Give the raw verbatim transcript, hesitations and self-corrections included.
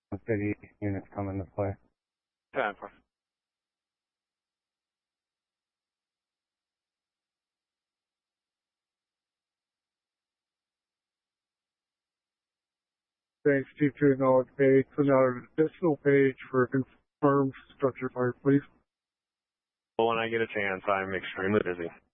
City units come into play. ten four. Thanks, T two acknowledge page. Send out an additional page for a confirmed structure fire, please. Well, when I get a chance, I'm extremely busy.